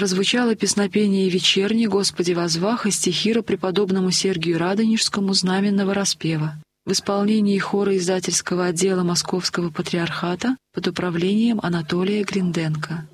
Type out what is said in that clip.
прозвучало песнопение вечерней «Господи возвах» и стихира преподобному Сергию Радонежскому знаменного распева в исполнении хора издательского отдела Московского патриархата под управлением Анатолия Гринденко.